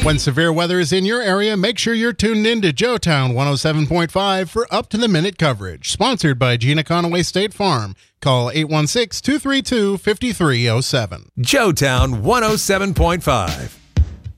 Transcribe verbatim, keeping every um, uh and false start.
When severe weather is in your area, make sure you're tuned in to Joetown one oh seven point five for up-to-the-minute coverage. Sponsored by Gina Conaway State Farm. Call eight one six, two three two, five three zero seven. Joetown one oh seven point five.